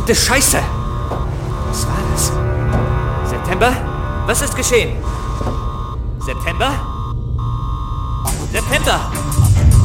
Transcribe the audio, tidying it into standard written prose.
Verdammte Scheiße! Was war das? September? Was ist geschehen? September? September!